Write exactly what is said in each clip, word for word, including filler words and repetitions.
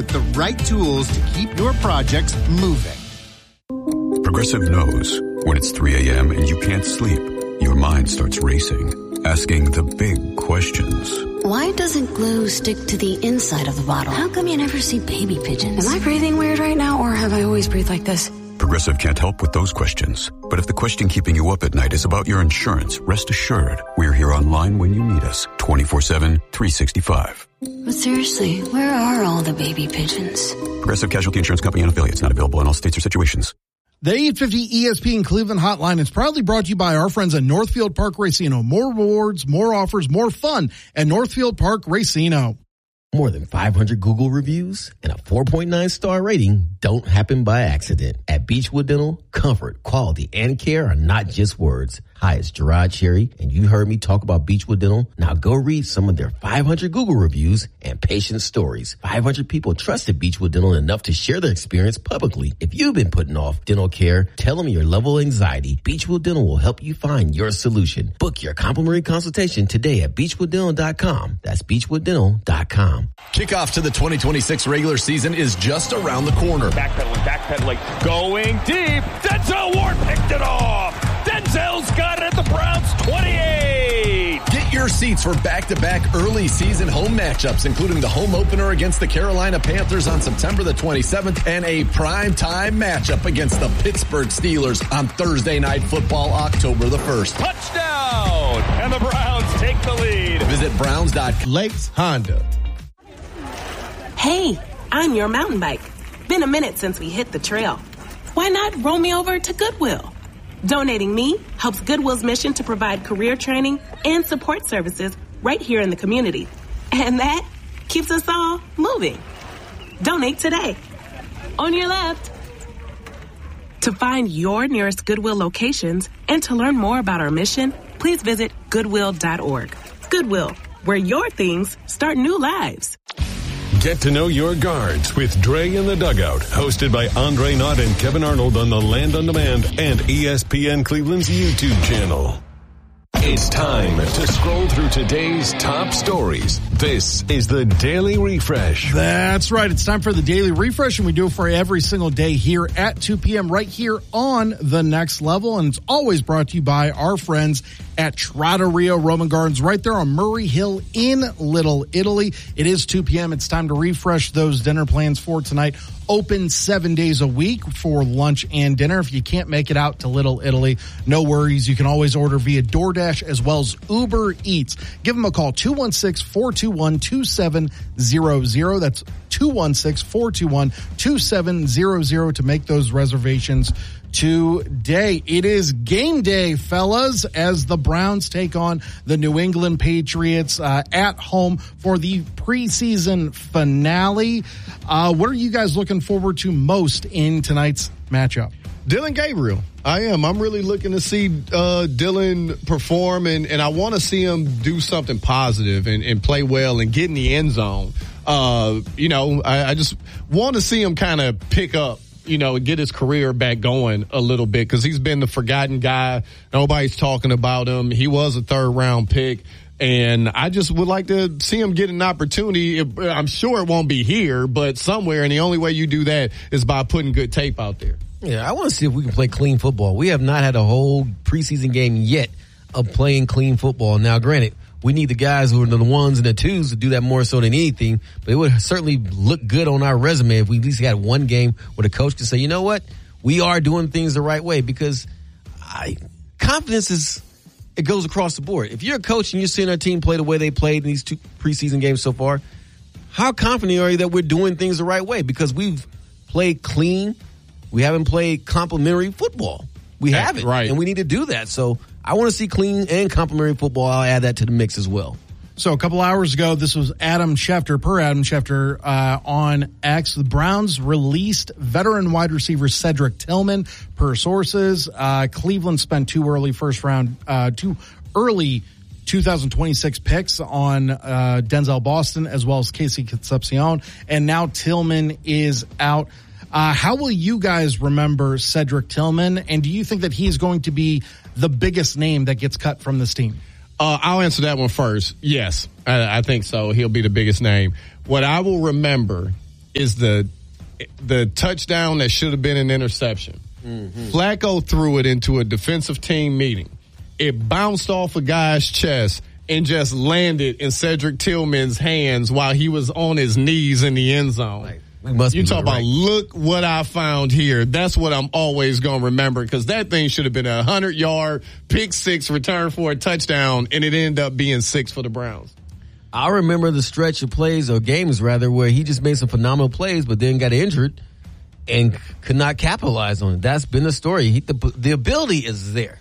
with the right tools to keep your projects moving. Progressive knows when it's three a.m. and you can't sleep, your mind starts racing, asking the big questions. Why doesn't glue stick to the inside of the bottle? How come you never see baby pigeons? Am I breathing weird right now, or have I always breathed like this? Progressive can't help with those questions. But if the question keeping you up at night is about your insurance, rest assured, we're here online when you need us, twenty-four seven, three sixty-five. But seriously, where are all the baby pigeons? Progressive Casualty Insurance Company and affiliates, not available in all states or situations. The eight fifty E S P N Cleveland Hotline is proudly brought to you by our friends at Northfield Park Racino. More rewards, more offers, more fun at Northfield Park Racino. More than five hundred Google reviews and a four point nine star rating don't happen by accident. At Beechwood Dental, comfort, quality, and care are not just words. Hi, it's Gerard Cherry, and you heard me talk about Beechwood Dental. Now go read some of their five hundred Google reviews and patient stories. five hundred people trusted Beechwood Dental enough to share their experience publicly. If you've been putting off dental care, tell them your level of anxiety. Beechwood Dental will help you find your solution. Book your complimentary consultation today at beechwood dental dot com. That's beechwood dental dot com. Kickoff to the twenty twenty-six regular season is just around the corner. Backpedaling, backpedaling, going deep. Denzel Ward picked it off. Denzel's got it at the Browns twenty-eight. Get your seats for back-to-back early season home matchups, including the home opener against the Carolina Panthers on September the twenty-seventh and a primetime matchup against the Pittsburgh Steelers on Thursday Night Football, October the first. Touchdown! And the Browns take the lead. Visit Browns dot com. Lakes Honda. Hey, I'm your mountain bike. Been a minute since we hit the trail. Why not roll me over to Goodwill? Donating me helps Goodwill's mission to provide career training and support services right here in the community. And that keeps us all moving. Donate today. On your left. To find your nearest Goodwill locations and to learn more about our mission, please visit goodwill dot org. Goodwill, where your things start new lives. Get to know your guards with Dre in the Dugout, hosted by Andre Knott and Kevin Arnold on the Land on Demand and E S P N Cleveland's YouTube channel. It's time to scroll through today's top stories. This is the Daily Refresh. That's right. It's time for the Daily Refresh, and we do it for you every single day here at two p.m. right here on The Next Level. And it's always brought to you by our friends at Trattoria Roman Gardens right there on Murray Hill in Little Italy. It is two p.m. It's time to refresh those dinner plans for tonight. Open seven days a week for lunch and dinner. If you can't make it out to Little Italy, no worries. You can always order via DoorDash as well as Uber Eats. Give them a call, two one six, four two one, two seven zero zero. That's two one six, four two one, two seven zero zero to make those reservations today. It is game day, fellas, as the Browns take on the New England Patriots uh, at home for the preseason finale. Uh, what are you guys looking forward to most in tonight's matchup? Dylan Gabriel. I am. I'm really looking to see uh, Dylan perform, and, and I want to see him do something positive and, and play well and get in the end zone. Uh, you know, I, I just want to see him kind of pick up, you know, get his career back going a little bit, because he's been the forgotten guy. Nobody's talking about him. He was a third round pick, and I just would like to see him get an opportunity. I'm sure it won't be here, but somewhere, and the only way you do that is by putting good tape out there. Yeah, I want to see if we can play clean football. We have not had a whole preseason game yet of playing clean football. Now, granted, we need the guys who are the ones and the twos to do that more so than anything, but it would certainly look good on our resume if we at least had one game where the coach could say, you know what, we are doing things the right way, because I, confidence is, it goes across the board. If you're a coach and you're seeing our team play the way they played in these two preseason games so far, how confident are you that we're doing things the right way? Because we've played clean. We haven't played complimentary football. We That's haven't. Right. And we need to do that. So I want to see clean and complimentary football. I'll add that to the mix as well. So a couple hours ago, this was Adam Schefter, per Adam Schefter, uh, on X. The Browns released veteran wide receiver Cedric Tillman, per sources. Uh, Cleveland spent two early first round, uh, two early two thousand twenty-six picks on uh, Denzel Boston as well as Casey Concepcion, and now Tillman is out. Uh, how will you guys remember Cedric Tillman, and do you think that he's going to be the biggest name that gets cut from this team? Uh, I'll answer that one first. Yes, I, I think so. He'll be the biggest name. What I will remember is the the touchdown that should have been an interception. Mm-hmm. Flacco threw it into a defensive team meeting. It bounced off a guy's chest and just landed in Cedric Tillman's hands while he was on his knees in the end zone. Like, we must you talk about, right. Look what I found here. That's what I'm always going to remember, because that thing should have been a hundred-yard pick six return for a touchdown, and it ended up being six for the Browns. I remember the stretch of plays, or games rather, where he just made some phenomenal plays but then got injured and could not capitalize on it. That's been the story. He, the, the ability is there.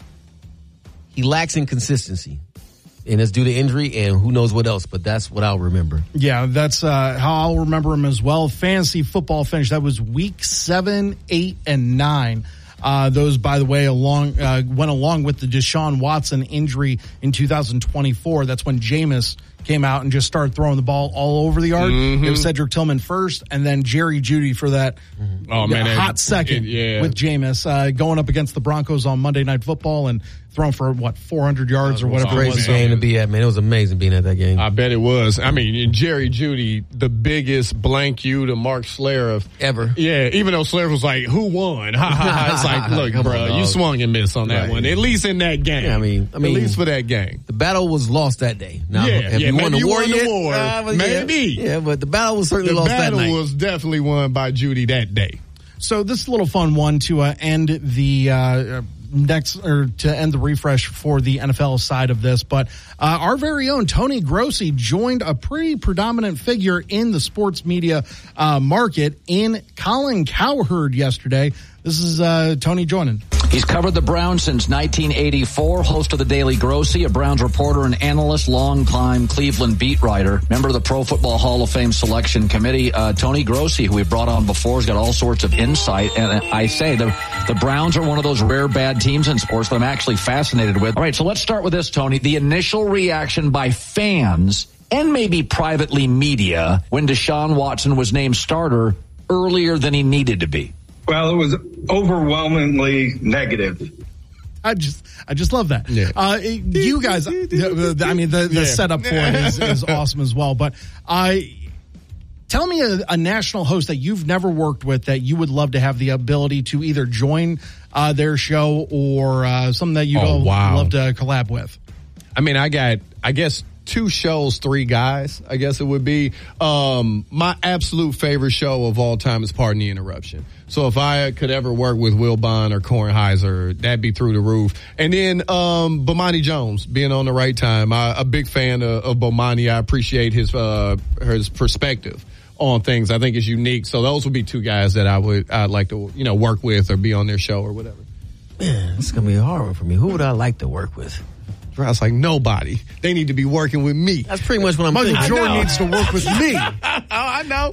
He lacks in consistency. And it's due to injury and who knows what else, but that's what I'll remember. Yeah, that's uh, how I'll remember him as well. Fantasy football finish. That was week seven, eight, and nine. Uh, those, by the way, along uh, went along with the Deshaun Watson injury in two thousand twenty-four. That's when Jameis came out and just started throwing the ball all over the yard. Mm-hmm. It was Cedric Tillman first, and then Jerry Jeudy for that oh, man, hot it, second it, yeah. with Jameis uh, going up against the Broncos on Monday Night Football and throwing for, what, four hundred yards or whatever it was. Crazy game to be at, man. It was amazing being at that game. I bet it was. I mean, Jerry Jeudy, the biggest blank you to Mark Schlereth. Ever. Yeah, even though Schlereth was like, who won? Ha, ha, ha. It's like, look, bro, on, you swung and missed on that right. one. At least in that game. Yeah, I mean, I mean, at least for that game. The battle was lost that day. Now, yeah, have yeah, you won the you war won yet? The war. Uh, maybe. Yeah, yeah, but the battle was certainly the lost that night. The battle was definitely won by Jeudy that day. So this is a little fun one to uh, end the uh, next, or to end the refresh for the N F L side of this. But uh, our very own Tony Grossi joined a pretty predominant figure in the sports media uh, market in Colin Cowherd yesterday. This is uh, Tony joining. He's covered the Browns since nineteen eighty-four, host of the Daily Grossi, a Browns reporter and analyst, long-time Cleveland beat writer, member of the Pro Football Hall of Fame selection committee. Uh, Tony Grossi, who we've brought on before, has got all sorts of insight. And I say the, the Browns are one of those rare bad teams in sports that I'm actually fascinated with. All right, so let's start with this, Tony. The initial reaction by fans and maybe privately media when Deshaun Watson was named starter earlier than he needed to be. Well, it was overwhelmingly negative. I just, I just love that. Yeah. Uh, you guys, I mean, the, the yeah. setup for it is, is awesome as well. But I, uh, tell me a, a national host that you've never worked with that you would love to have the ability to either join uh, their show or uh, something that you'd oh, wow. love to collab with. I mean, I got, I guess, two shows, three guys, I guess it would be. Um, my absolute favorite show of all time is Pardon the Interruption. So if I could ever work with Will Bond or Kornheiser, that'd be through the roof. And then um, Bomani Jones, being on the right time. I, a big fan of, of Bomani. I appreciate his uh, his perspective on things. I think it's unique. So those would be two guys that I would I'd like to you know work with or be on their show or whatever. Man, it's gonna be a hard one for me. Who would I like to work with? I was like, nobody. They need to be working with me. That's pretty much what I'm Michael thinking. Jordan needs to work with me. oh, I know.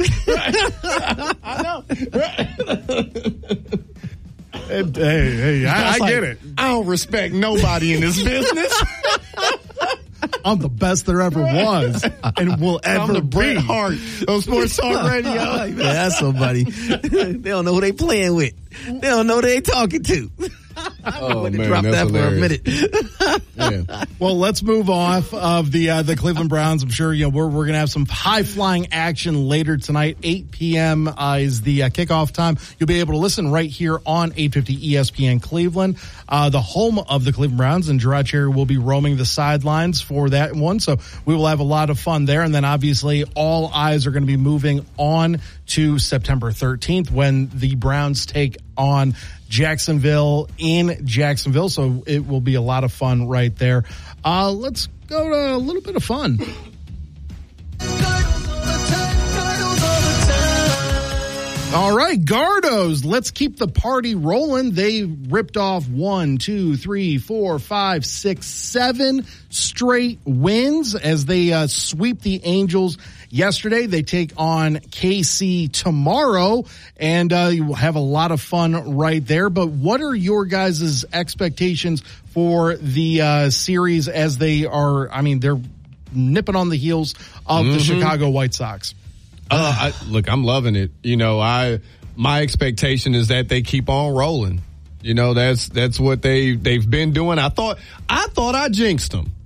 I know. Hey, hey, hey I, I, I like, get it. I don't respect nobody in this business. I'm the best there ever was and will ever I'm the be. Bret Hart of Sports Talk Radio. Like, man, that's somebody. They don't know who they playing with. They don't know who they talking to. Oh, man, drop that hilarious. for a minute. Yeah. Well, let's move off of the uh, the Cleveland Browns. I'm sure you know we're we're gonna have some high flying action later tonight. eight p.m. Uh, is the uh, kickoff time. You'll be able to listen right here on eight fifty E S P N Cleveland, uh, the home of the Cleveland Browns, and Gerard Cherry will be roaming the sidelines for that one. So we will have a lot of fun there. And then obviously all eyes are going to be moving on to September thirteenth when the Browns take on Jacksonville in Jacksonville. So it will be a lot of fun right there. Uh, let's go to a little bit of fun. All right, Gardos, let's keep the party rolling. They ripped off one, two, three, four, five, six, seven straight wins as they uh, sweep the Angels yesterday. They take on K C tomorrow, and uh, you will have a lot of fun right there. But what are your guys' expectations for the uh, series as they are, I mean, they're nipping on the heels of mm-hmm. the Chicago White Sox? Uh, I, look, I'm loving it. You know, I my expectation is that they keep on rolling. You know, that's that's what they they've been doing. I thought I thought I jinxed them.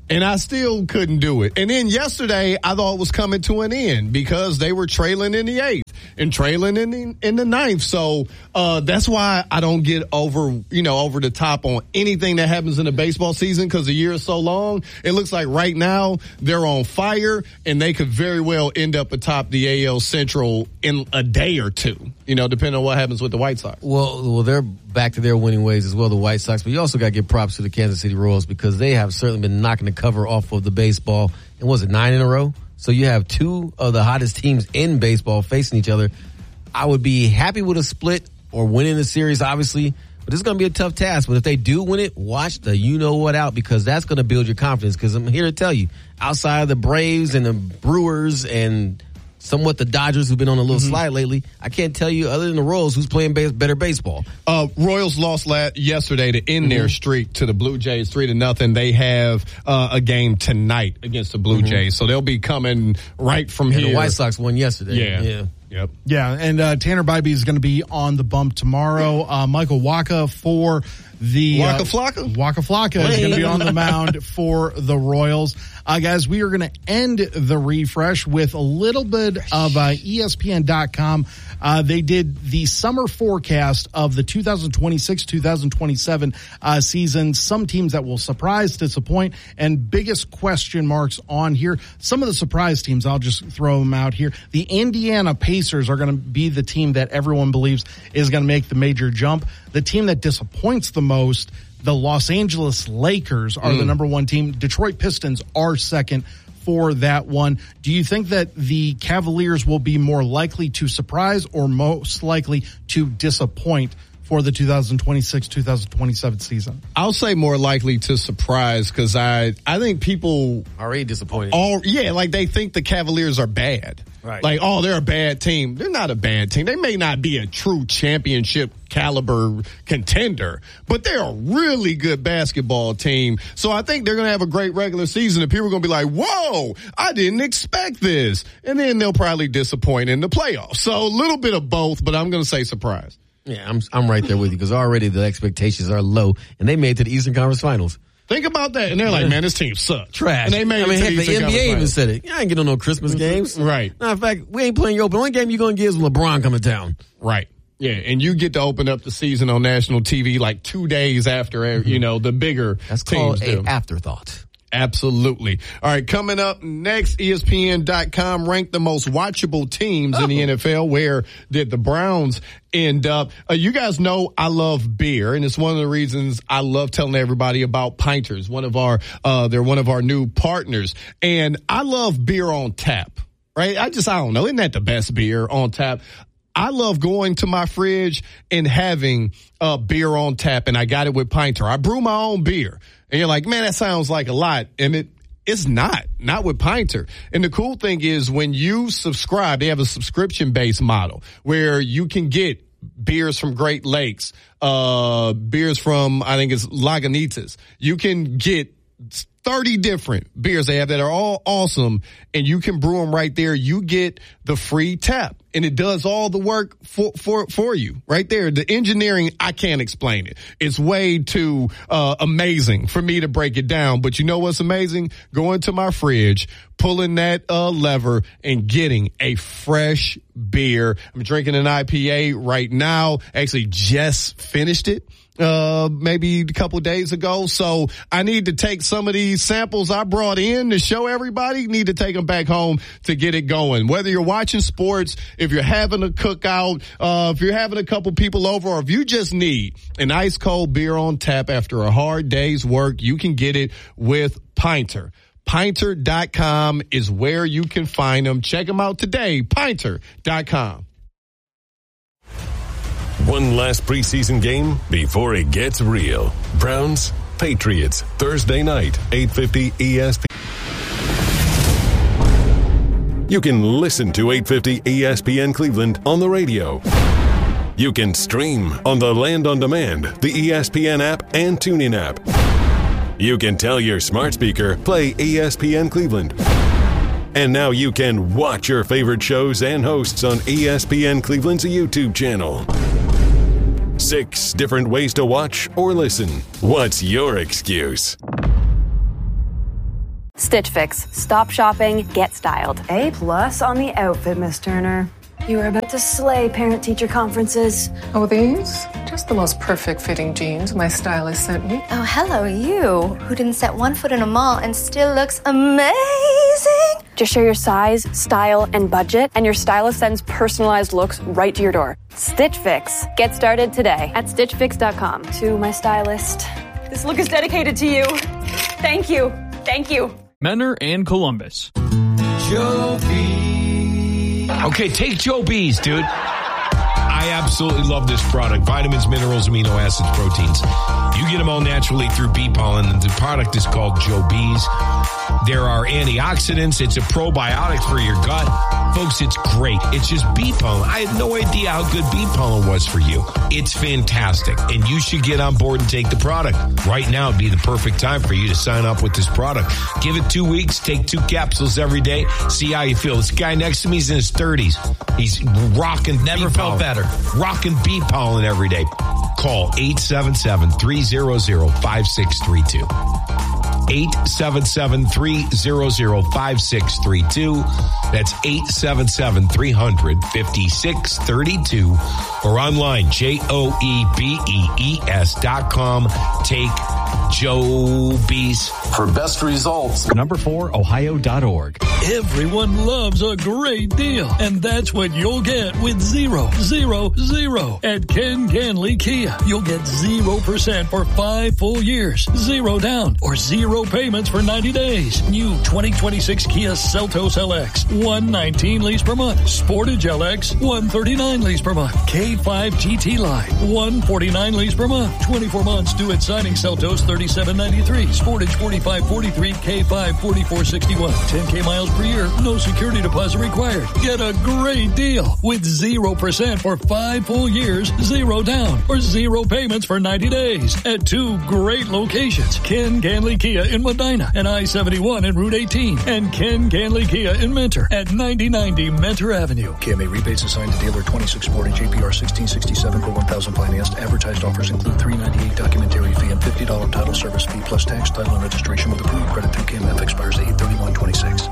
And I still couldn't do it. And then yesterday, I thought it was coming to an end because they were trailing in the eighth and trailing in the, in the ninth. So uh, that's why I don't get over, you know, over the top on anything that happens in the baseball season because the year is so long. It looks like right now they're on fire and they could very well end up atop the A L Central in a day or two, you know, depending on what happens with the White Sox. Well, well, they're back to their winning ways as well, the White Sox. But you also got to give props to the Kansas City Royals because they have certainly been knocking the cover off of the baseball. And was it nine in a row? So you have two of the hottest teams in baseball facing each other. I would be happy with a split or winning the series, obviously. But it's going to be a tough task. But if they do win it, watch the you-know-what out because that's going to build your confidence. Because I'm here to tell you, outside of the Braves and the Brewers and somewhat the Dodgers who've been on a little mm-hmm. slide lately, I can't tell you other than the Royals who's playing base, better baseball. Uh, Royals lost last, yesterday to end mm-hmm. their streak to the Blue Jays three to nothing. They have uh, a game tonight against the Blue mm-hmm. Jays, so they'll be coming right from and here. The White Sox won yesterday. Yeah. yeah. Yep. Yeah, and uh, Tanner Bybee is going to be on the bump tomorrow. Uh, Michael Wacha for the Waka uh, Flocka. Waka Flocka is going to be on the mound for the Royals. Uh, guys, we are going to end the refresh with a little bit of uh, E S P N dot com. Uh, they did the summer forecast of the two thousand twenty-six two thousand twenty-seven uh, season. Some teams that will surprise, disappoint, and biggest question marks on here. Some of the surprise teams, I'll just throw them out here. The Indiana Pacers are going to be the team that everyone believes is going to make the major jump. The team that disappoints the most, the Los Angeles Lakers are mm. the number one team. Detroit Pistons are second for that one. Do you think that the Cavaliers will be more likely to surprise or most likely to disappoint for the two thousand twenty-six two thousand twenty-seven season? I'll say more likely to surprise because I, I think people already disappointed. All, yeah, like they think the Cavaliers are bad. Right. Like, oh, they're a bad team. They're not a bad team. They may not be a true championship caliber contender, but they're a really good basketball team. So I think they're going to have a great regular season and people are going to be like, whoa, I didn't expect this. And then they'll probably disappoint in the playoffs. So a little bit of both, but I'm going to say surprise. Yeah, I'm I'm right there with you because already the expectations are low and they made it to the Eastern Conference Finals. Think about that. And they're like, man, this team sucks. Trash. And they made I mean, it to heck, the, the N B A even said it. You ain't getting no Christmas games. Right. Matter of fact, we ain't playing your open. The only game you're going to get is when LeBron coming to town. Right. Yeah, and you get to open up the season on national T V like two days after, mm-hmm. you know, the bigger That's teams called an afterthought. Absolutely. All right, coming up next, E S P N dot com ranked the most watchable teams oh. in the N F L. Where did the Browns end up? Uh, you guys know I love beer, and it's one of the reasons I love telling everybody about Pinters. One of our, uh, they're one of our new partners, and I love beer on tap. Right? I just, I don't know. Isn't that the best beer on tap? I love going to my fridge and having uh, beer on tap, and I got it with Pinter. I brew my own beer. And you're like, man, that sounds like a lot. And it it's not, not with Pinter. And the cool thing is when you subscribe, they have a subscription-based model where you can get beers from Great Lakes, uh, beers from, I think it's Lagunitas. You can get thirty different beers they have that are all awesome, and you can brew them right there. You get the free tap, and it does all the work for for for you right there. The engineering, I can't explain it. It's way too uh amazing for me to break it down. But you know what's amazing? Going to my fridge, pulling that uh lever, and getting a fresh beer. I'm drinking an I P A right now. Actually, just finished it. Uh, maybe a couple days ago. So I need to take some of these samples I brought in to show everybody, need to take them back home to get it going. Whether you're watching sports, if you're having a cookout, uh, if you're having a couple people over, or if you just need an ice cold beer on tap after a hard day's work, you can get it with Pinter. Pinter dot com is where you can find them. Check them out today. Pinter dot com. One last preseason game before it gets real. Browns, Patriots, Thursday night, eight fifty E S P N. You can listen to eight fifty E S P N Cleveland on the radio. You can stream on the Land on Demand, the E S P N app, and TuneIn app. You can tell your smart speaker, play E S P N Cleveland. And now you can watch your favorite shows and hosts on E S P N Cleveland's YouTube channel. Six different ways to watch or listen. What's your excuse? Stitch Fix. Stop shopping, get styled. A plus on the outfit, Miss Turner. You are about to slay parent-teacher conferences. Oh, these? Just the most perfect fitting jeans my stylist sent me. Oh, hello, you, who didn't set one foot in a mall and still looks amazing. Just share your size, style, and budget, and your stylist sends personalized looks right to your door. Stitch Fix. Get started today at stitch fix dot com. To my stylist, this look is dedicated to you. Thank you. Thank you. Menor and Columbus. Joe Bees. Okay, take Joe Bees, dude. I absolutely love this product. Vitamins, minerals, amino acids, proteins. You get them all naturally through bee pollen, and the product is called Joe Bees. There are antioxidants. It's a probiotic for your gut. Folks, it's great. It's just bee pollen. I had no idea how good bee pollen was for you. It's fantastic, and you should get on board and take the product. Right now would be the perfect time for you to sign up with this product. Give it two weeks. Take two capsules every day. See how you feel. This guy next to me is in his thirties. He's rocking Never bee felt pollen. better. Rocking bee pollen every day. Call eight seven seven, three hundred, five six three two. eight seven seven, three hundred, five six three two. That's eight seven seven, three hundred, five six three two. Or online, J O E B E E S dot com. Take Joe Bees. For best results, number four, ohio dot org. Everyone loves a great deal, and that's what you'll get with zero, zero, zero at Ken Ganley Kia. You'll get zero percent for five full years, zero down, or zero payments for ninety days. New twenty twenty-six Kia Seltos L X, one nineteen lease per month. Sportage L X, one thirty-nine lease per month. K five G T Line, one forty-nine lease per month. twenty-four months due at signing. Seltos thirty-seven ninety-three. Sportage forty-five forty-three. K five forty-four sixty-one. ten K miles per year. No security deposit required. Get a great deal with zero percent for five full years, zero down, or zero payments for ninety days at two great locations. Ken Ganley Kia in Medina and I seventy-one and Route eighteen, and Ken Ganley Kia in Mentor at ninety ninety Mentor Avenue. K M A rebates assigned to dealer twenty-six Sportage A P R sixteen sixty-seven per one thousand financed. Advertised offers include three ninety-eight documentary fee and fifty dollars title service fee plus tax, title, and registration with approved credit through K M F. Expires eight thirty-one twenty-six.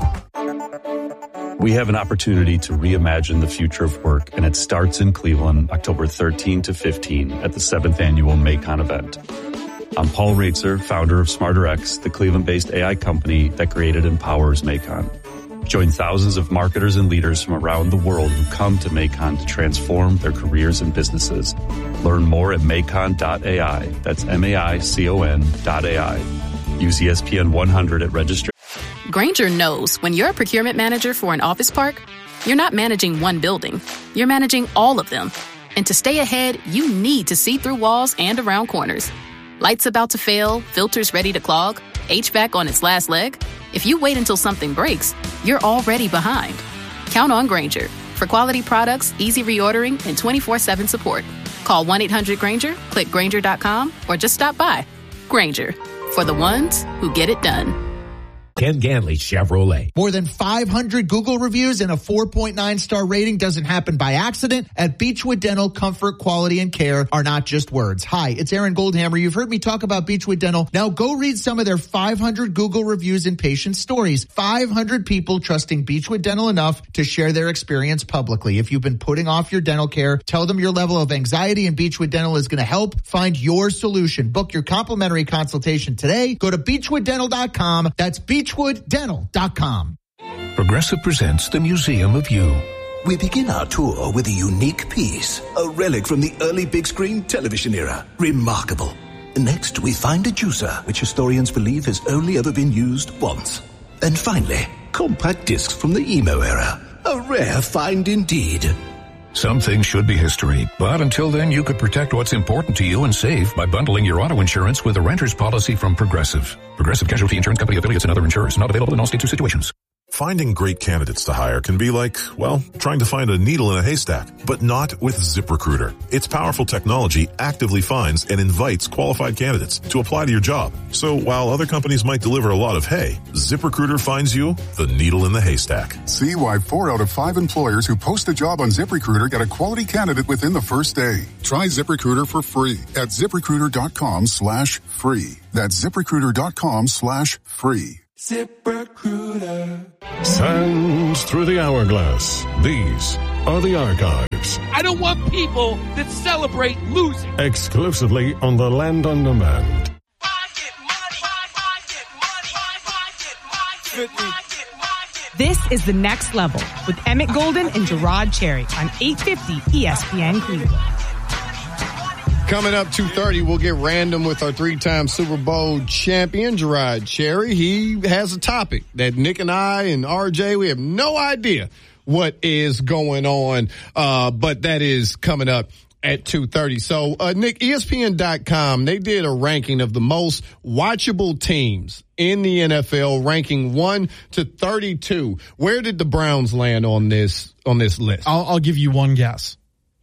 We have an opportunity to reimagine the future of work, and it starts in Cleveland, October thirteenth to fifteenth at the seventh Annual MACON event. I'm Paul Raitzer, founder of SmarterX, the Cleveland-based A I company that created and powers MACON. Join thousands of marketers and leaders from around the world who come to MACON to transform their careers and businesses. Learn more at macon dot A I. That's M A I C O N dot A I. Use E S P N one hundred at registration. Grainger knows when you're a procurement manager for an office park, you're not managing one building. You're managing all of them. And to stay ahead, you need to see through walls and around corners. Lights about to fail, filters ready to clog, H V A C on its last leg. If you wait until something breaks, you're already behind. Count on Grainger for quality products, easy reordering, and twenty-four seven support. Call one eight hundred Grainger, click Grainger dot com, or just stop by. Grainger, for the ones who get it done. Ken Ganley Chevrolet. More than five hundred Google reviews and a four point nine star rating doesn't happen by accident. At Beechwood Dental, comfort, quality, and care are not just words. Hi, it's Aaron Goldhammer. You've heard me talk about Beechwood Dental. Now go read some of their five hundred Google reviews and patient stories. five hundred people trusting Beechwood Dental enough to share their experience publicly. If you've been putting off your dental care, tell them your level of anxiety, and Beechwood Dental is going to help find your solution. Book your complimentary consultation today. Go to beechwood dental dot com. That's beechwood dental dot com. Progressive presents the Museum of You. We begin our tour with a unique piece, a relic from the early big screen television era. Remarkable. Next, we find a juicer, which historians believe has only ever been used once. And finally, compact discs from the emo era. A rare find indeed. Some things should be history, but until then, you could protect what's important to you and save by bundling your auto insurance with a renter's policy from Progressive. Progressive Casualty Insurance Company affiliates and other insurers. Not available in all states or situations. Finding great candidates to hire can be like, well, trying to find a needle in a haystack, but not with ZipRecruiter. Its powerful technology actively finds and invites qualified candidates to apply to your job. So while other companies might deliver a lot of hay, ZipRecruiter finds you the needle in the haystack. See why four out of five employers who post a job on ZipRecruiter get a quality candidate within the first day. Try ZipRecruiter for free at ZipRecruiter dot com slash free. That's ZipRecruiter dot com slash free. ZipRecruiter. Sands through the hourglass. These are the archives. I don't want people that celebrate losing. Exclusively on the Land on Demand. This is The Next Level with Emmett Golden and Gerard Cherry on eight fifty E S P N Cleveland. Coming up two thirty, we'll get random with our three-time Super Bowl champion, Gerard Cherry. He has a topic that Nick and I and R J, we have no idea what is going on, uh, but that is coming up at two thirty. So, uh, Nick, E S P N dot com, they did a ranking of the most watchable teams in the N F L, ranking one to thirty-two. Where did the Browns land on this, on this list? I'll, I'll give you one guess.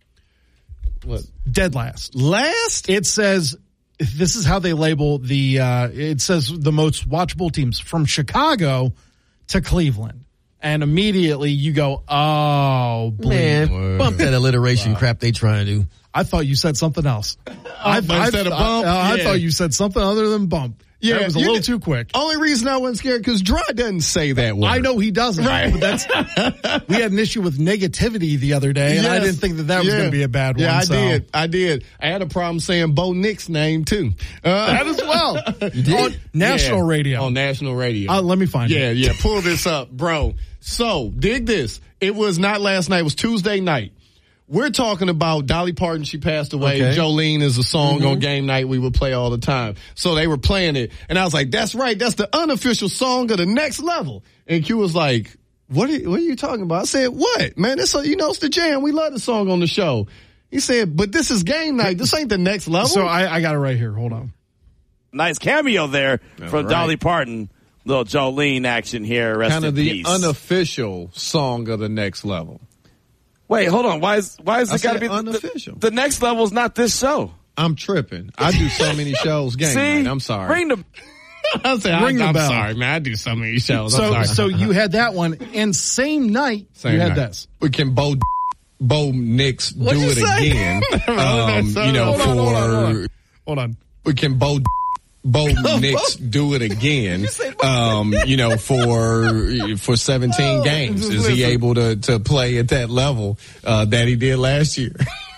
What? Dead last. Last? It says, this is how they label the, uh, it says the most watchable teams from Chicago to Cleveland. And immediately you go, oh, bleep. Man, bump that alliteration wow. crap they trying to do. I thought you said something else. I, I, instead of bump? I, Yeah. I thought you said something other than bump. Yeah, that was a little did, too quick. Only reason I wasn't scared because Dry doesn't say that word. I know he doesn't. Right. But that's, we had an issue with negativity the other day, and yes. I didn't think that that was yeah. going to be a bad one. Yeah, I so. did. I did. I had a problem saying Bo Nick's name too. Uh, that as well. On national yeah, radio. On national radio. Uh, let me find yeah, it. Yeah, yeah. Pull this up, bro. So, dig this. It was not last night. It was Tuesday night. We're talking about Dolly Parton. She passed away. Okay. Jolene is a song mm-hmm. on game night we would play all the time. So they were playing it. And I was like, that's right. That's the unofficial song of the Next Level. And Q was like, what are, what are you talking about? I said, what? Man, it's a, you know, it's the jam. We love the song on the show. He said, but this is game night. This ain't the Next Level. So I, I got it right here. Hold on. Nice cameo there all from right. Dolly Parton. Little Jolene action here. Rest kind of in the peace. Unofficial song of the Next Level. Wait, hold on. Why is why is it got to be unofficial? The, the Next Level is not this show. I'm tripping. I do so many shows. Game See? night. I'm sorry. Ring the. I say, Ring I, the I'm bell. sorry, man. I do so many shows. So, I'm sorry. so you had that one, and same night same you had night. this. We can Bo Bo Nix do What'd it you say? again. um, you know, hold for on, hold on, hold on. Hold on. we can Bo Bo Nix do it again. Um, you know, for for seventeen oh, games, is he able to to play at that level uh, that he did last year?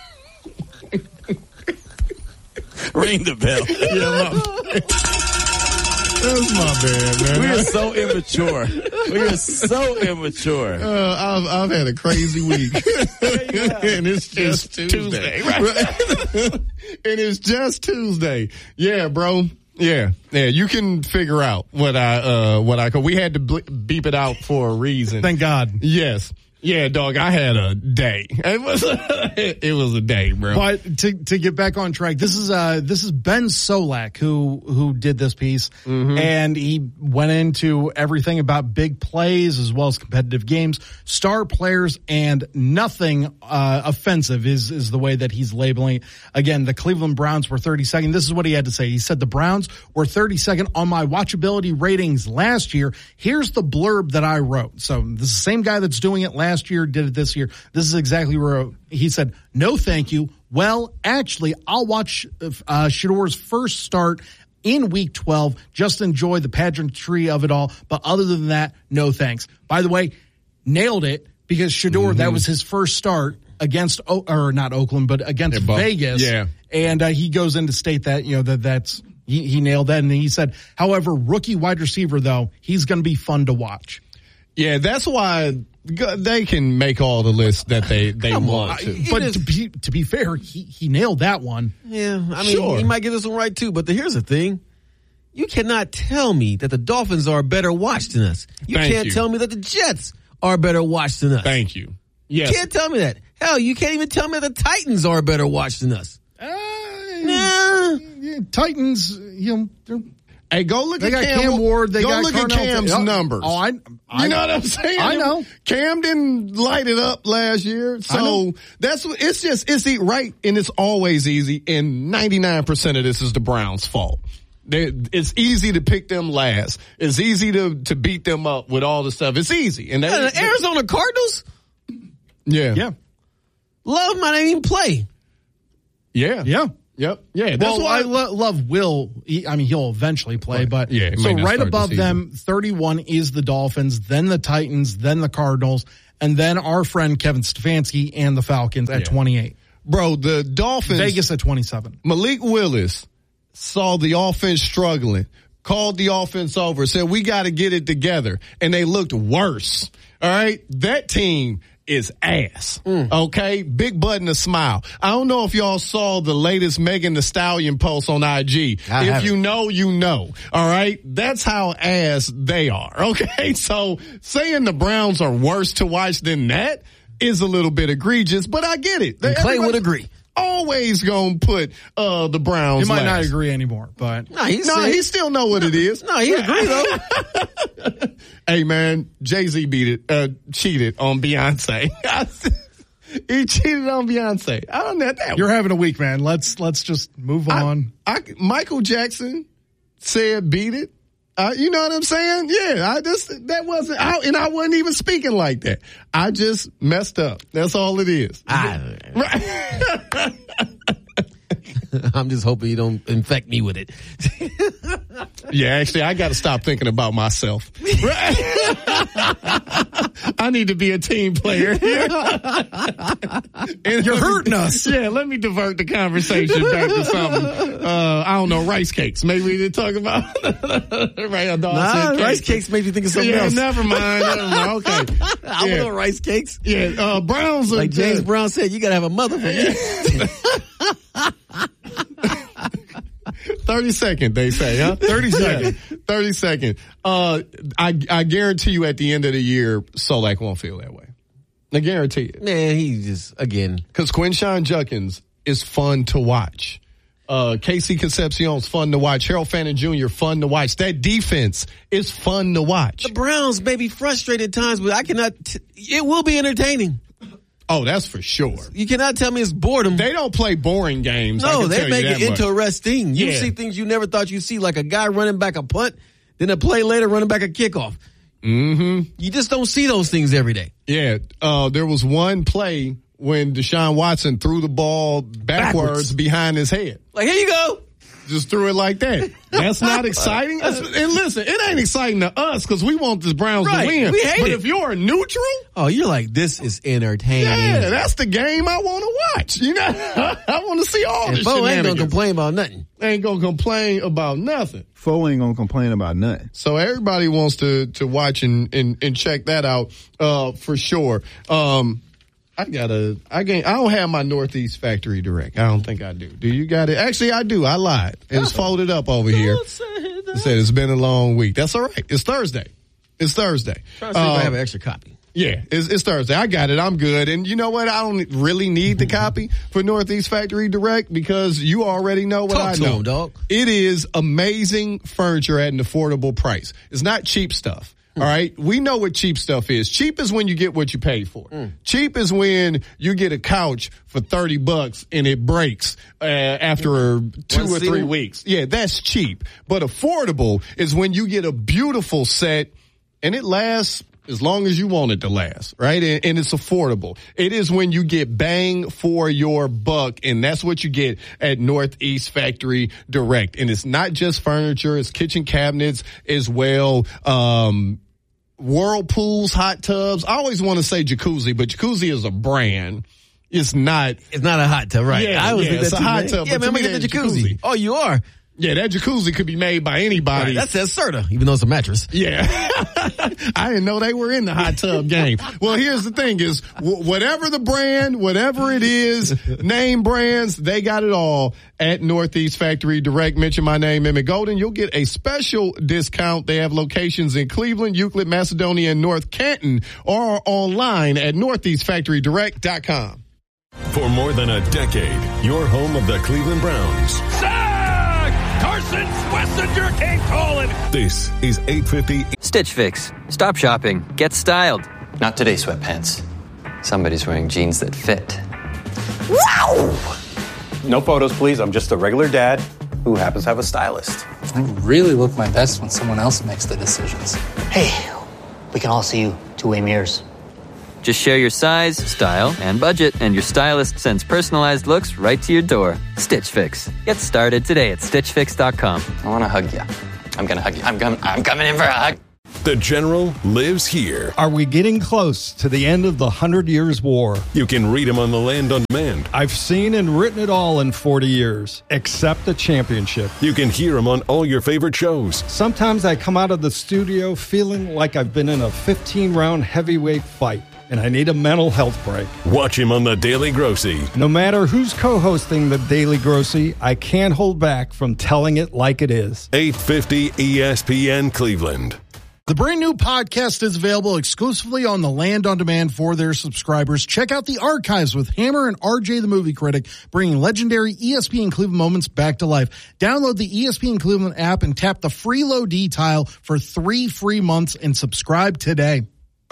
Ring the bell. Yeah, my, that's my bad, man. We are so immature. We are so immature. Uh, I've I've had a crazy week, and it's just Tuesday, Tuesday right? And it's just Tuesday. Yeah, bro. Yeah, yeah. You can figure out what I uh what I. We had to beep it out for a reason. Thank God. Yes. Yeah, dog, I had a day. It was it was a day, bro. But to to get back on track, this is uh this is Ben Solak who who did this piece, mm-hmm. and he went into everything about big plays as well as competitive games, star players, and nothing uh offensive is is the way that he's labeling it. Again, the Cleveland Browns were thirty-second. This is what he had to say. He said the Browns were thirty-second on my watchability ratings last year. Here's the blurb that I wrote. So this is the same guy that's doing it last Last year, did it this year. This is exactly where he said, no, thank you. Well, actually, I'll watch uh, Shador's first start in week twelve. Just enjoy the pageantry of it all. But other than that, no thanks. By the way, nailed it because Shador, mm-hmm. that was his first start against, or not Oakland, but against yeah, Vegas. Yeah. And uh, he goes in to state that, you know, that that's, he, he nailed that. And he said, however, rookie wide receiver, though, he's going to be fun to watch. Yeah, that's why they can make all the lists that they, they Come want on. to. But to be, to be fair, he, he nailed that one. Yeah, I mean, sure. he might get this one right too, but the, here's the thing. You cannot tell me that the Dolphins are better watched than us. You Thank can't you. tell me that the Jets are better watched than us. Thank you. Yes. You can't tell me that. Hell, you can't even tell me that the Titans are better watched than us. Uh, nah. Yeah, Titans, you know, they're... Hey, go look they at got Cam, Cam Ward. They go got look Carnell at Cam's oh, numbers. Oh, I, I, you know what I'm saying? I know. Cam didn't light it up last year, so that's it's just it's the right, and it's always easy. And ninety-nine percent of this is the Browns' fault. They, it's easy to pick them last. It's easy to to beat them up with all the stuff. It's easy. And they, yeah, the Arizona Cardinals. Yeah, yeah. Love might not even play. Yeah, yeah. Yep. Yeah. That's well, why I lo- love Will. He, I mean, he'll eventually play, Right. but Yeah, it so may not right start above the them, thirty-one is the Dolphins, then the Titans, then the Cardinals, and then our friend Kevin Stefanski and the Falcons at Yeah. twenty-eight. Bro, the Dolphins. Vegas at twenty-seven. Malik Willis saw the offense struggling, called the offense over, said, we got to get it together. And they looked worse. All right. That team is ass. Mm. Okay. Big button to smile. I don't know if y'all saw the latest Megan Thee Stallion post on I G. I if haven't. you know, you know. All right. That's how ass they are. Okay. So saying the Browns are worse to watch than that is a little bit egregious, but I get it. And Clay would Everybody- agree. Always gonna put uh the Browns. He might not last. agree anymore, but No, he, No, said- he still know what it is. No, he agree though. Hey man, Jay-Z beat it, uh, cheated on Beyonce. He cheated on Beyonce. I don't know that. you're having a week, man. Let's let's just move on. I, Michael Jackson said beat it. Uh, you know what I'm saying? Yeah, I just, that wasn't, I, and I wasn't even speaking like that. I just messed up. That's all it is. I, Right. I'm just hoping you don't infect me with it. Yeah, actually, I got to stop thinking about myself. I need to be a team player. And You're hurting us. Yeah, let me divert the conversation back to something. Uh, I don't know, rice cakes. Maybe we did talk about right. A dog Nah, said rice cake. cakes made you think of something Yeah, else. never mind. Never mind. Okay. I Yeah. want no rice cakes. Yeah, uh, Browns are Like James good. Brown said, you gotta have a mother for me. thirty second, they say, huh? thirty second. thirty second. Uh, I, I guarantee you at the end of the year, Solak won't feel that way. I guarantee it. Man, he just, again. Because Quinshawn Judkins is fun to watch. Uh, Casey Concepcion's fun to watch. Harold Fannin Junior, fun to watch. That defense is fun to watch. The Browns may be frustrated at times, but I cannot, t- it will be entertaining. Oh, that's for sure. You cannot tell me it's boredom. They don't play boring games. I No, can they tell you make that it much. interesting. You Yeah. see things you never thought you'd see, like a guy running back a punt, then a play later running back a kickoff. Mm-hmm. You just don't see those things every day. Yeah. Uh, there was one play when Deshaun Watson threw the ball backwards, Backwards. behind his head. Like, here you go. Just threw it like that. That's not exciting. And listen, it ain't exciting to us because we want the Browns Right. to win. We hate but it. if you're neutral, Oh, you're like, this is entertaining. yeah, that's the game I want to watch. You know, I want to see all And the Bo ain't gonna shenanigans. complain about nothing. Ain't gonna complain about nothing. Fo ain't gonna complain about nothing. So everybody wants to to watch and and, and check that out uh, for sure. Um, I gotta. I can't, I don't have my Northeast Factory Direct. I don't think I do. Do you got it? Actually, I do. I lied. It's folded up over here. It said it's been a long week. That's all right. It's Thursday. It's Thursday. Trying to see if I Um, have an extra copy. Yeah, it's, it's Thursday. I got it. I'm good. And you know what? I don't really need the copy for Northeast Factory Direct because you already know what Talk I to know. 'em, dog. It is amazing furniture at an affordable price. It's not cheap stuff. All right. We know what cheap stuff is. Cheap is when you get what you pay for. Mm. Cheap is when you get a couch for thirty bucks and it breaks uh, after two One or three seating? weeks. Yeah, that's cheap. But affordable is when you get a beautiful set and it lasts as long as you want it to last, right? And, and it's affordable. It is when you get bang for your buck, and that's what you get at Northeast Factory Direct. And it's not just furniture, it's kitchen cabinets as well, um, whirlpools, hot tubs. I always want to say jacuzzi, but jacuzzi is a brand. It's not. It's not a hot tub, right? Yeah, I always yeah, think that it's a too, hot man. tub, Yeah, but man, to I'm me, gonna get the that's jacuzzi. jacuzzi. Oh, you are? Yeah, that jacuzzi could be made by anybody. Right, that says Serta, even though it's a mattress. Yeah. I didn't know they were in the hot tub game. Well, here's the thing is w- whatever the brand, whatever it is, name brands, they got it all at Northeast Factory Direct. Mention my name, Emmett Golden. You'll get a special discount. They have locations in Cleveland, Euclid, Macedonia, and North Canton, or online at northeast factory direct dot com. For more than a decade, your home of the Cleveland Browns. Sack! Carson Schlesinger came calling. This is eight fifty. Stitch Fix. Stop shopping. Get styled. Not today, sweatpants. Somebody's wearing jeans that fit. Wow! No photos, please. I'm just a regular dad who happens to have a stylist. I really look my best when someone else makes the decisions. Hey, we can all see you two-way mirrors. Just share your size, style, and budget, and your stylist sends personalized looks right to your door. Stitch Fix. Get started today at stitch fix dot com. I want to hug you. I'm going to hug you. I'm, com- I'm coming in for a hug. The General lives here. Are we getting close to the end of the Hundred Years' War? You can read him on the Land on Demand. I've seen and written it all in forty years, except the championship. You can hear him on all your favorite shows. Sometimes I come out of the studio feeling like I've been in a fifteen-round heavyweight fight, and I need a mental health break. Watch him on The Daily Grossy. No matter who's co-hosting The Daily Grossy, I can't hold back from telling it like it is. eight fifty E S P N Cleveland. The brand new podcast is available exclusively on the Land on Demand for their subscribers. Check out the archives with Hammer and R J the Movie Critic, bringing legendary E S P N Cleveland moments back to life. Download the E S P N Cleveland app and tap the freeload tile for three free months and subscribe today.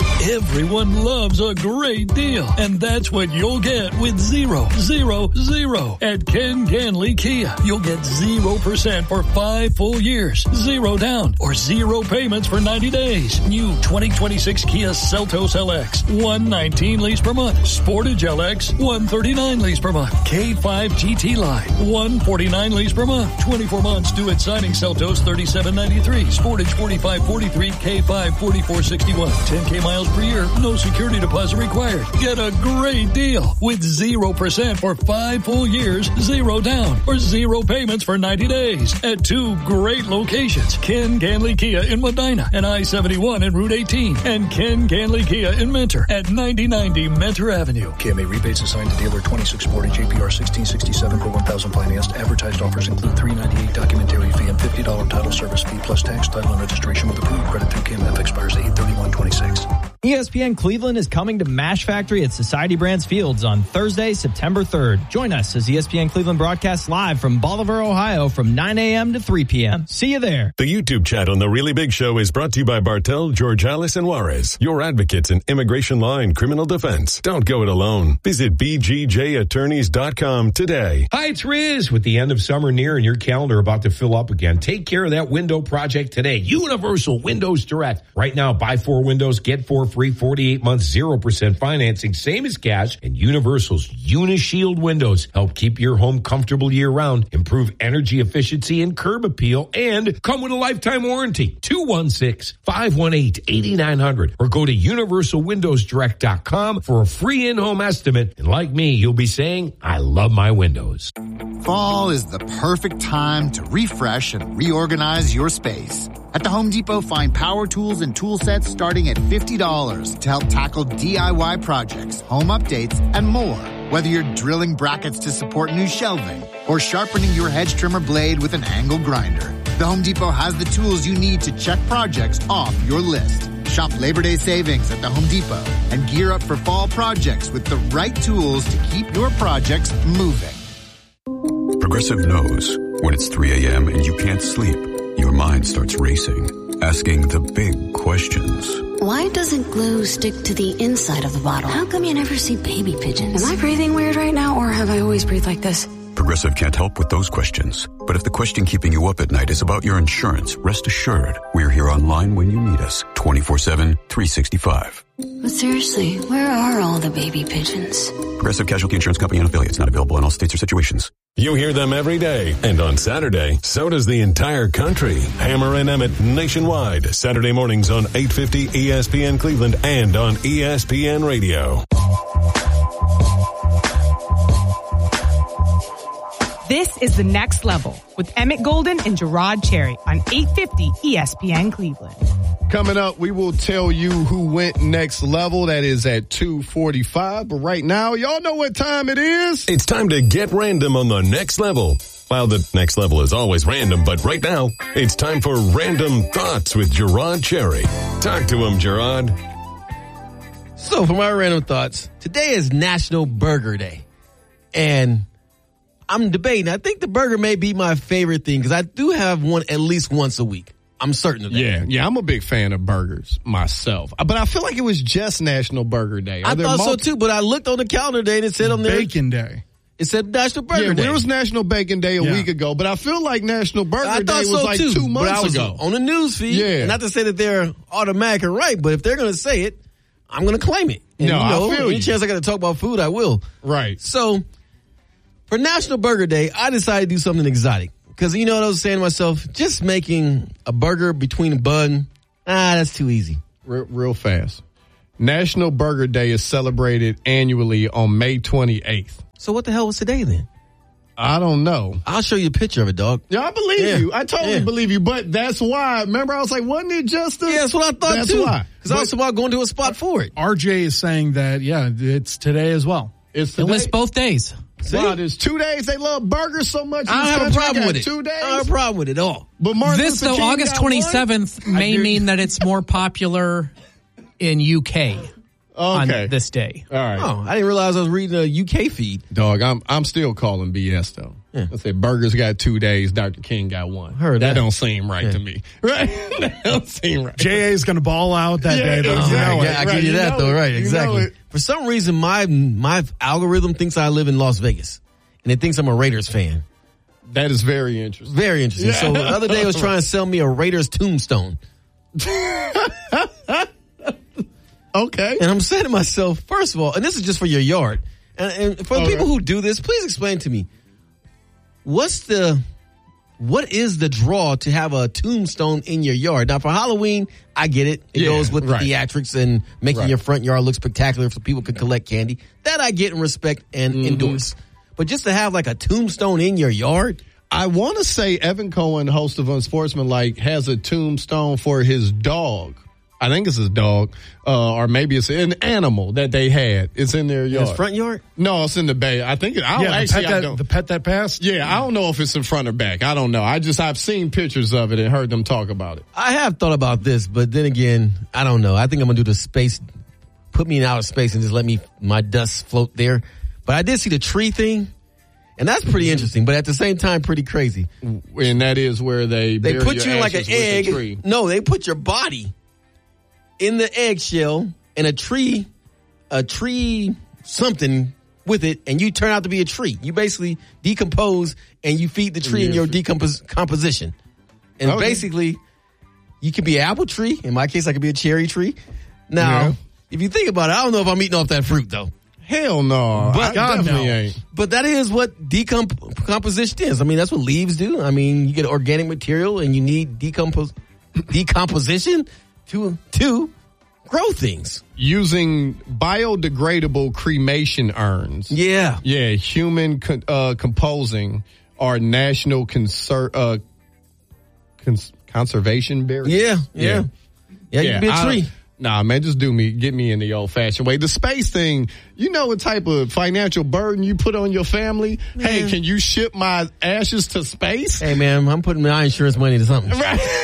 Everyone loves a great deal, and that's what you'll get with zero, zero, zero at Ken Ganley Kia. You'll get zero percent for five full years, zero down, or zero payments for ninety days. New twenty twenty-six Kia Seltos L X, one nineteen lease per month. Sportage L X, one thirty-nine lease per month. K five G T Line, one forty-nine lease per month. twenty-four months due at signing. Seltos thirty-seven ninety-three. Sportage forty-five forty-three. K five forty-four sixty-one. ten K miles per year, no security deposit required. Get a great deal with zero percent for five full years, zero down, or zero payments for ninety days at two great locations. Ken Ganley Kia in Medina and I seventy-one and Route eighteen, and Ken Ganley Kia in Mentor at ninety ninety Mentor Avenue. K M A rebates assigned to dealer twenty-six forty J P R sixteen sixty-seven per one thousand financed. Advertised offers include three ninety-eight documentary fee and fifty dollars title service fee plus tax, title, and registration with approved credit through K M F expires eight thirty-one twenty-six. E S P N Cleveland is coming to MASH Factory at Society Brands Fields on Thursday, September third. Join us as E S P N Cleveland broadcasts live from Bolivar, Ohio from nine a.m. to three p.m. See you there. The YouTube chat on The Really Big Show is brought to you by Bartel, Georgialis, and Juarez, your advocates in immigration law and criminal defense. Don't go it alone. Visit b g j attorneys dot com today. Hi, it's Riz. With the end of summer near and your calendar about to fill up again, take care of that window project today. Universal Windows Direct. Right now, buy four windows, get four free, forty-eight months, zero percent financing, same as cash, and Universal's Unishield windows help keep your home comfortable year-round, improve energy efficiency and curb appeal, and come with a lifetime warranty. two one six, five one eight, eight nine zero zero or go to universal windows direct dot com for a free in-home estimate. And like me, you'll be saying, I love my windows. Fall is the perfect time to refresh and reorganize your space. At the Home Depot, find power tools and tool sets starting at fifty dollars to help tackle D I Y projects, home updates, and more. Whether you're drilling brackets to support new shelving or sharpening your hedge trimmer blade with an angle grinder, the Home Depot has the tools you need to check projects off your list. Shop Labor Day savings at the Home Depot and gear up for fall projects with the right tools to keep your projects moving. Progressive knows when it's three a.m. and you can't sleep, your mind starts racing, asking the big questions. Why doesn't glue stick to the inside of the bottle? How come you never see baby pigeons? Am I breathing weird right now, or have I always breathed like this? Progressive can't help with those questions. But if the question keeping you up at night is about your insurance, rest assured, we're here online when you need us, twenty-four seven, three sixty-five. But seriously, where are all the baby pigeons? Progressive Casualty Insurance Company and affiliates, not available in all states or situations. You hear them every day, and on Saturday, so does the entire country. Hammer and Emmett nationwide, Saturday mornings on eight fifty E S P N Cleveland and on E S P N Radio. This is The Next Level with Emmett Golden and Gerard Cherry on eight fifty E S P N Cleveland. Coming up, we will tell you who went next level. That is at two forty-five. But right now, y'all know what time it is. It's time to get random on The Next Level. Well, the next level is always random, but right now, it's time for Random Thoughts with Gerard Cherry. Talk to him, Gerard. So for my random thoughts, today is National Burger Day. And I'm debating. I think the burger may be my favorite thing because I do have one at least once a week. I'm certain of that. Yeah, yeah, I'm a big fan of burgers myself. But I feel like it was just National Burger Day. Are I thought multi- so too, but I looked on the calendar day and it said on there. Bacon Day. It said National Burger yeah, Day. Yeah, it was National Bacon Day a yeah. week ago, but I feel like National Burger I Day was so like too, two months but I was ago. On the news feed. Yeah. Not to say that they're automatic and right, but if they're going to say it, I'm going to claim it. And, no, you know, I feel any you. chance I got to talk about food, I will. Right. So, for National Burger Day, I decided to do something exotic. Because you know what I was saying to myself? Just making a burger between a bun, ah, that's too easy. Real, real fast. National Burger Day is celebrated annually on May twenty-eighth. So what the hell was today then? I don't know. I'll show you a picture of it, dog. Yeah, I believe Yeah. you. I totally Yeah. believe you. But that's why. Remember, I was like, wasn't it just a... Yeah, that's what I thought that's too. why. Because I was about going to a spot for it. R J is saying that, yeah, it's today as well. It's It today. lists both days. Wow, there's two days. They love burgers so much. in I don't this have a country. problem I with got it. Two days. I don't have a problem with it at all. But Martin This, Luther though, King August got one? twenty-seventh may I did- mean that it's more popular in U K on Okay. this day. All right. Oh, I didn't realize I was reading a U K feed. Dog, I'm I'm still calling B S though. Yeah. I said burgers got two days, Doctor King got one. Heard that that. don't seem right Yeah. to me. Right? That don't seem right. J A's going to ball out that Yeah, day. Though. exactly. You know it. Yeah, I right, give you you that know though, it. right? You know Exactly. it. For some reason, my my algorithm thinks I live in Las Vegas, and it thinks I'm a Raiders fan. That is very interesting. Very interesting. Yeah. So the other day, it was trying to sell me a Raiders tombstone, Okay. and I'm saying to myself, first of all, and this is just for your yard, and, and for the Okay. people who do this, please explain to me, what's the what is the draw to have a tombstone in your yard? Now, for Halloween, I get it. It Yeah, goes with right. the theatrics and making Right. your front yard look spectacular so people can collect candy. That I get and respect and Mm-hmm. endorse. But just to have like a tombstone in your yard? I want to say Evan Cohen, host of Unsportsmanlike, has a tombstone for his dog. I think it's his dog, uh, or maybe it's an animal that they had. It's in their In yard. his front yard? No, it's in the bay. I think it, I don't Yeah, the actually, pet, I that, don't. the pet that passed? Yeah, I don't know if it's in front or back. I don't know. I just, I've seen pictures of it and heard them talk about it. I have thought about this, but then again, I don't know. I think I'm going to do the space, put me in outer space and just let me, my dust float there. But I did see the tree thing, and that's pretty interesting, but at the same time, pretty crazy. And that is where they They bury put your you in like an ashes with the tree. egg. No, they put your body in the eggshell and a tree, a tree something with it, and you turn out to be a tree. You basically decompose and you feed the tree in your decompos- composition. And Okay. basically, you can be an apple tree. In my case, I could be a cherry tree. Now, Yeah. if you think about it, I don't know if I'm eating off that fruit though. Hell no. But I God, definitely no. ain't. But that is what decomposition is. I mean, that's what leaves do. I mean, you get organic material and you need decompos- decomposition to to grow things. Using biodegradable cremation urns. Yeah. Yeah, human con- uh, composing are national conser- uh, cons- conservation berries. Yeah, yeah. Yeah, you can be a I- tree. Nah, man, just do me, get me in the old fashioned way. The space thing, you know what type of financial burden you put on your family? Man. Hey, can you ship my ashes to space? Hey, man, I'm putting my insurance money to something.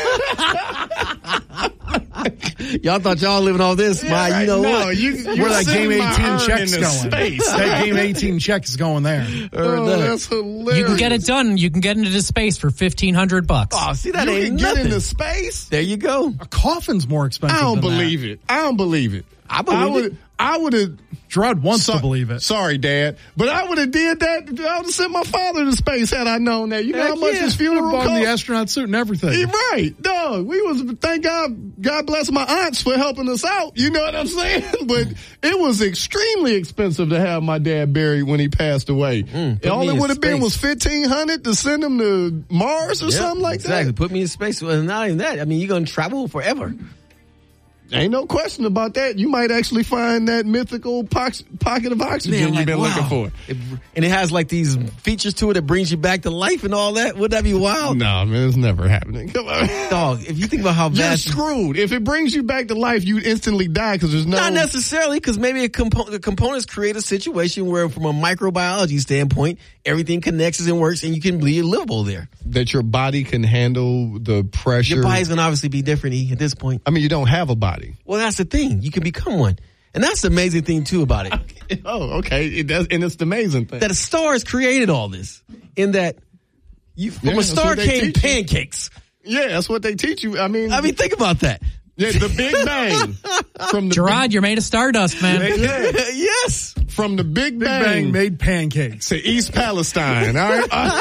Y'all thought y'all living off this? Yeah, my, right. you know No, what? you- you Where that send game my eighteen urn check's into going. space. That game eighteen check is going there. Oh, that's hilarious. You can get it done. You can get into space for fifteen hundred bucks. Oh, see, that You ain't can get nothing. into space? There you go. A coffin's more expensive I don't than believe that. it. I don't believe it. I believe would, it. I would have. Gerard wants So- to believe it. Sorry, Dad, but I would have did that. I would have sent my father to space had I known that. You know Heck how much yeah. his funeral Would've bought him cost? the astronaut suit and everything. Yeah, right, dog. We was thank God. God bless my aunts for helping us out. You know what I'm saying? But it was extremely expensive to have my dad buried when he passed away. Mm, All me it in would have been space. was fifteen hundred to send him to Mars or Yep, something like exactly. that. Put me in space. Well, not even that. I mean, you're going to travel forever. Ain't no question about that. You might actually find that mythical pox- pocket of oxygen Man, you've like, been wow. looking for. It, and it has like these features to it that brings you back to life and all that. Wouldn't that be wild? No, man, it's never happening. Come on. Dog, if you think about how You're vast... screwed. If it brings you back to life, you instantly die because there's no... Not necessarily, because maybe a compo- the components create a situation where, from a microbiology standpoint, everything connects and works, and you can be livable there. That your body can handle the pressure. Your body's going to obviously be different E, at this point. I mean, you don't have a body. Well, that's the thing. You can become one. And that's the amazing thing, too, about it. Oh, okay. It does, and it's the amazing thing. That a star has created all this. In that, you, from Yeah, a that's star what they came teach you. pancakes. Yeah, that's what they teach you. I mean... I mean, think about that. Yeah, the Big Bang. From the Gerard, big, you're made of stardust, man. yeah, Yes. from the Big, Big Bang, Bang made pancakes. to East Palestine. All right.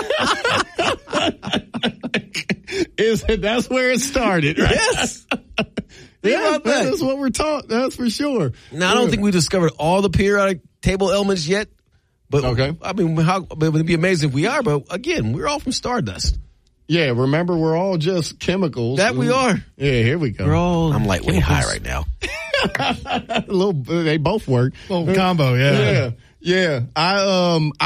Is it, that's where it started, right? Yes. Yeah, about that? That's what we're taught. That's for sure. Now, I don't think we discovered all the periodic table elements yet. But, okay. I mean, how, it would be amazing if we are. But, again, we're all from stardust. Yeah, remember, we're all just chemicals. That we are. Yeah, here we go. We're all I'm lightweight high right now. A little, they both work. Little combo, yeah. Yeah, yeah. I, um,